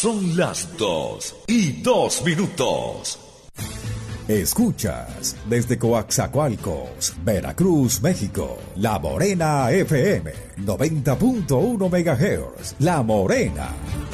Son las 2:02. Escuchas desde Coaxacualcos, Veracruz, México, La Morena FM, 90.1 MHz, La Morena.